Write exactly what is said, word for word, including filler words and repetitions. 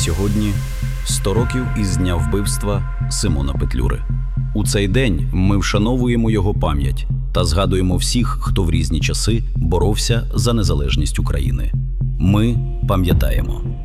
сьогодні сто років із дня вбивства Симона Петлюри. У цей день ми вшановуємо його пам'ять та згадуємо всіх, хто в різні часи боровся за незалежність України. Ми пам'ятаємо.